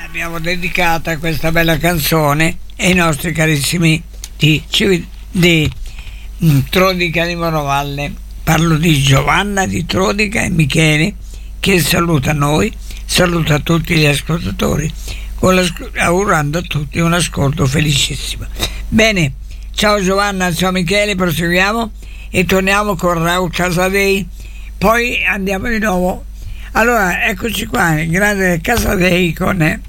Abbiamo dedicata questa bella canzone ai nostri carissimi di Trodica di Morovalle. Parlo di Giovanna di Trodica e Michele, che saluta noi, saluta tutti gli ascoltatori, augurando a tutti un ascolto felicissimo. Bene, ciao Giovanna, ciao Michele, proseguiamo e torniamo con Raul Casadei, poi andiamo di nuovo. Allora, eccoci qua, il grande Casadei con